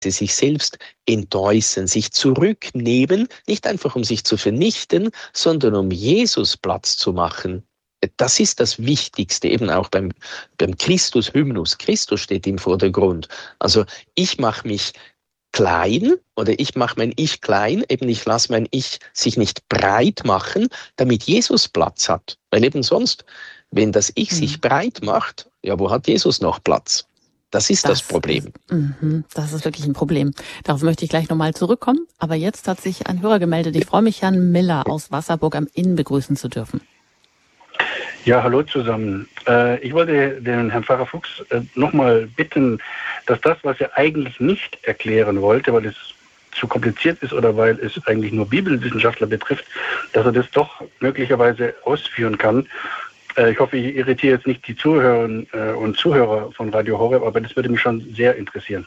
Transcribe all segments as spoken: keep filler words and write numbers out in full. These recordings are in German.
sich selbst entäußern, sich zurücknehmen, nicht einfach um sich zu vernichten, sondern um Jesus Platz zu machen. Das ist das Wichtigste, eben auch beim, beim Christus-Hymnus. Christus steht im Vordergrund. Also ich mache mich klein oder ich mache mein Ich klein, eben ich lasse mein Ich sich nicht breit machen, damit Jesus Platz hat. Weil eben sonst, wenn das Ich mhm. sich breit macht, ja, wo hat Jesus noch Platz? Das ist das, das Problem. Ist, mh, das ist wirklich ein Problem. Darauf möchte ich gleich nochmal zurückkommen. Aber jetzt hat sich ein Hörer gemeldet. Ich freue mich, Herrn Miller aus Wasserburg am Inn begrüßen zu dürfen. Ja, hallo zusammen. Äh, ich wollte den Herrn Pfarrer Fuchs äh, nochmal bitten, dass das, was er eigentlich nicht erklären wollte, weil es zu kompliziert ist oder weil es eigentlich nur Bibelwissenschaftler betrifft, dass er das doch möglicherweise ausführen kann. Ich hoffe, ich irritiere jetzt nicht die Zuhörerinnen und Zuhörer von Radio Horeb, aber das würde mich schon sehr interessieren.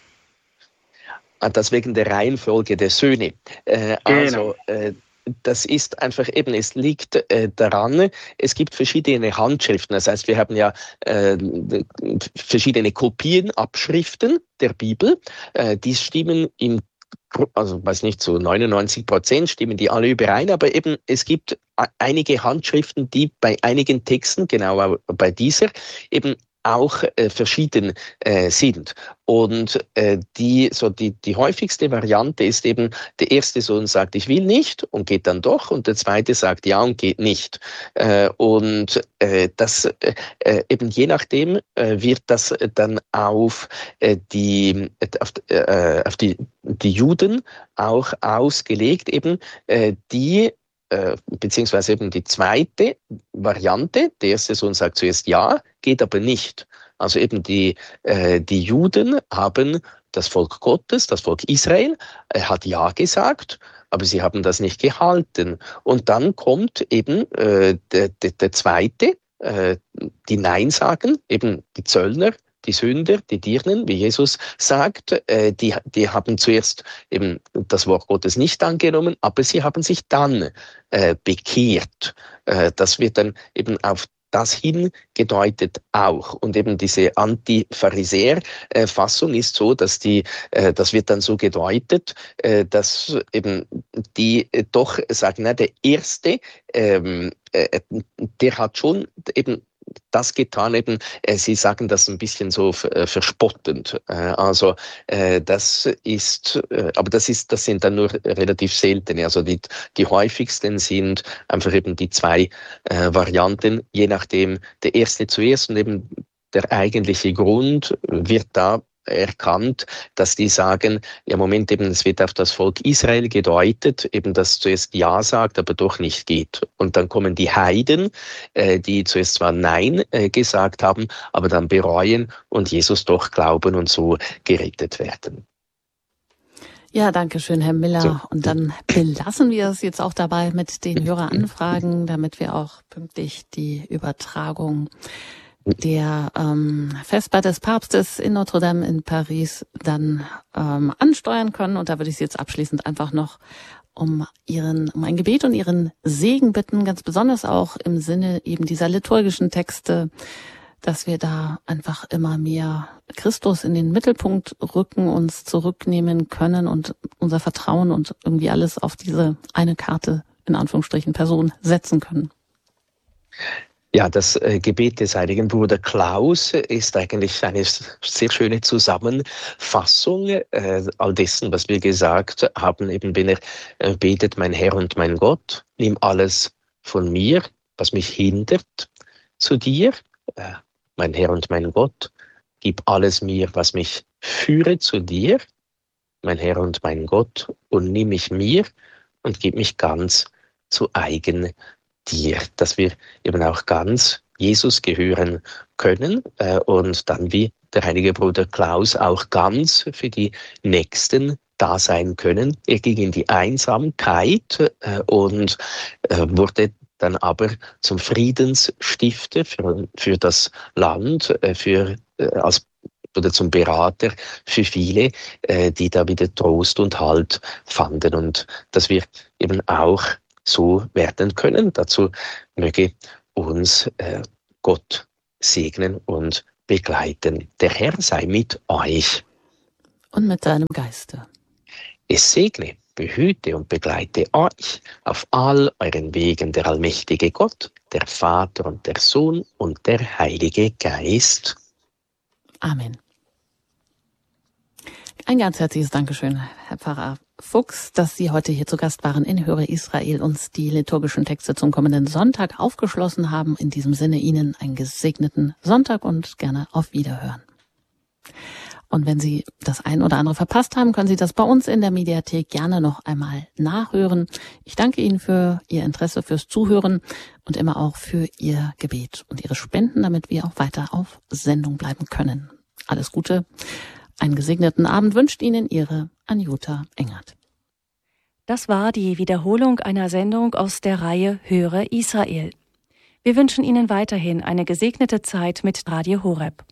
Das wegen der Reihenfolge der Söhne. Äh, also, äh, das ist einfach eben, es liegt äh, daran, es gibt verschiedene Handschriften. Das heißt, wir haben ja äh, verschiedene Kopien, Abschriften der Bibel. Äh, die stimmen im also weiß nicht, zu neunundneunzig Prozent stimmen die alle überein, aber eben es gibt einige Handschriften, die bei einigen Texten, genau bei dieser, eben auch äh, verschieden äh, sind. Und äh, die, so die, die häufigste Variante ist eben, der erste Sohn sagt, ich will nicht und geht dann doch, und der zweite sagt ja und geht nicht. Äh, und äh, das äh, eben je nachdem äh, wird das dann auf äh, die auf, äh, auf die, die Juden auch ausgelegt, eben äh, die beziehungsweise eben die zweite Variante, der erste Sohn sagt zuerst ja, geht aber nicht. Also eben die, äh, die Juden haben das Volk Gottes, das Volk Israel, äh, hat ja gesagt, aber sie haben das nicht gehalten. Und dann kommt eben äh, der, der, der zweite, äh, die Nein sagen, eben die Zöllner, die Sünder, die Dirnen, wie Jesus sagt, äh, die, die haben zuerst eben das Wort Gottes nicht angenommen, aber sie haben sich dann äh, bekehrt. Äh, das wird dann eben auf das hingedeutet auch. Und eben diese Anti-Pharisäer-Fassung ist so, dass die, äh, das wird dann so gedeutet, äh, dass eben die äh, doch sagen, na, der Erste, ähm, äh, der hat schon eben das getan, eben, äh, Sie sagen das ein bisschen so äh, verspottend. Äh, also äh, das ist, äh, aber das ist, das sind dann nur relativ seltene. Also die, die häufigsten sind einfach eben die zwei äh, Varianten, je nachdem der erste zuerst, und eben der eigentliche Grund wird da erkannt, dass die sagen, ja Moment, eben es wird auf das Volk Israel gedeutet, eben das zuerst Ja sagt, aber doch nicht geht. Und dann kommen die Heiden, äh, die zuerst zwar Nein äh, gesagt haben, aber dann bereuen und Jesus doch glauben und so gerettet werden. Ja, danke schön, Herr Miller. So. Und dann belassen wir es jetzt auch dabei mit den Höreranfragen, damit wir auch pünktlich die Übertragung der ähm, Vesper des Papstes in Notre Dame in Paris dann ähm, ansteuern können. Und da würde ich Sie jetzt abschließend einfach noch um Ihren, um ein Gebet und Ihren Segen bitten, ganz besonders auch im Sinne eben dieser liturgischen Texte, dass wir da einfach immer mehr Christus in den Mittelpunkt rücken, uns zurücknehmen können und unser Vertrauen und irgendwie alles auf diese eine Karte, in Anführungsstrichen, Person setzen können. Ja, das äh, Gebet des heiligen Bruder Klaus ist eigentlich eine sehr schöne Zusammenfassung äh, all dessen, was wir gesagt haben, eben wenn er äh, betet, mein Herr und mein Gott, nimm alles von mir, was mich hindert, zu dir, äh, mein Herr und mein Gott, gib alles mir, was mich führe zu dir, mein Herr und mein Gott, und nimm mich mir und gib mich ganz zu eigen dir, dass wir eben auch ganz Jesus gehören können äh, und dann wie der heilige Bruder Klaus auch ganz für die Nächsten da sein können. Er ging in die Einsamkeit äh, und äh, wurde dann aber zum Friedensstifter für, für das Land, äh, für äh, als oder zum Berater für viele, äh, die da wieder Trost und Halt fanden, und dass wir eben auch so werden können. Dazu möge uns äh, Gott segnen und begleiten. Der Herr sei mit euch. und mit seinem Geiste. Es segne, behüte und begleite euch auf all euren Wegen der allmächtige Gott, der Vater und der Sohn und der Heilige Geist. Amen. Ein ganz herzliches Dankeschön, Herr Pfarrer Fuchs, dass Sie heute hier zu Gast waren in Höre Israel, uns die liturgischen Texte zum kommenden Sonntag aufgeschlossen haben. In diesem Sinne Ihnen einen gesegneten Sonntag und gerne auf Wiederhören. Und wenn Sie das ein oder andere verpasst haben, können Sie das bei uns in der Mediathek gerne noch einmal nachhören. Ich danke Ihnen für Ihr Interesse, fürs Zuhören und immer auch für Ihr Gebet und Ihre Spenden, damit wir auch weiter auf Sendung bleiben können. Alles Gute, einen gesegneten Abend wünscht Ihnen Ihre Anjuta Engert. Das war die Wiederholung einer Sendung aus der Reihe Höre Israel. Wir wünschen Ihnen weiterhin eine gesegnete Zeit mit Radio Horeb.